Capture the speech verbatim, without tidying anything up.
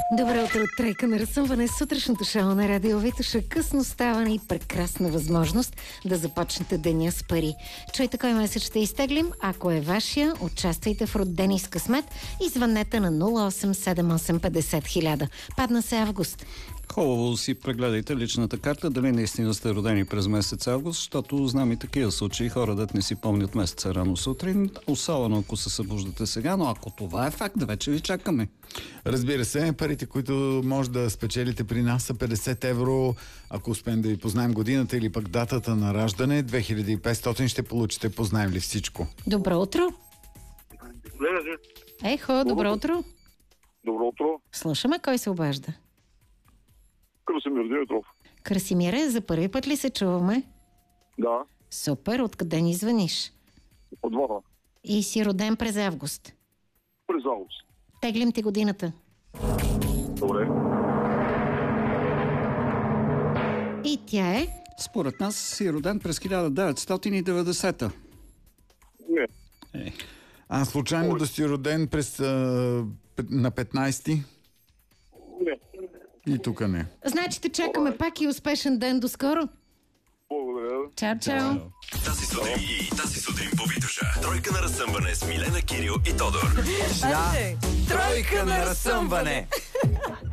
Добро утро, тройка на разсъмване. Сутрешното шоу на Радио Витоша. Късно ставане и прекрасна възможност да започнете деня с пари. Чуйте кой месец ще изтеглим. Ако е вашия, участвайте в Родени с късмет и звъннете на нула осем седем осем петдесет хиляда. Падна се август. Хубаво си прегледайте личната карта, дали наистина сте родени през месец август, защото знам и такива случаи, хора дет не си помнят месеца рано сутрин, особено ако се събуждате сега, но ако това е факт, вече ви чакаме. Разбира се, парите, които може да спечелите при нас са петдесет евро, ако успеем да ви познаем годината или пък датата на раждане, две хиляди и петстотин ще получите, познаем ли всичко. Добро утро. Ехо, добро утро. Добро утро. Слушаме, кой се обажда? Красимир Димитров. Красимире, за първи път ли се чуваме? Да, Супер, откъде ни звъниш? от Варна. И си роден през август. През август. Теглим ти годината. Добре. И тя е... Според нас си роден през хиляда деветстотин и деветдесета. Не. Е. А случайно Ой. да си роден през, а, на петнайсети? Не. И тук не. Значи те чакаме пак и успешен ден до скоро. Благодаря. Чао, чао. Тази сутрин и тази сутрин по Витоша. Тройка на разсъмване с Милена, Кирил и Тодор. Да, тройка на разсъмване.